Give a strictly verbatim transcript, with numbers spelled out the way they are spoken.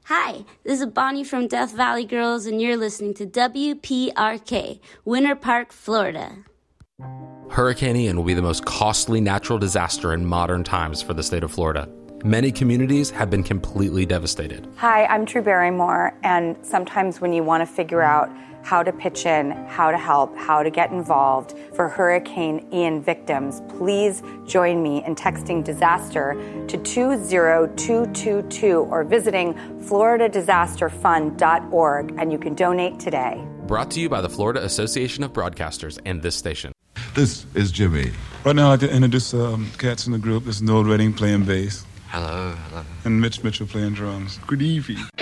Hi, this is Bonnie from Death Valley Girls, and you're listening to W P R K, Winter Park, Florida. Hurricane Ian will be the most costly natural disaster in modern times for the state of Florida. Many communities have been completely devastated. Hi, I'm Drew Barrymore, and sometimes when you want to figure out how to pitch in, how to help, how to get involved for Hurricane Ian victims, please join me in texting disaster to two zero two two two or visiting florida disaster fund dot org, and you can donate today. Brought to you by the Florida Association of Broadcasters and this station. This is Jimmy. Right now, I'd like to introduce um, cats in the group. This is Noel Redding playing bass. Hello, hello. And Mitch Mitchell playing drums. Good evening.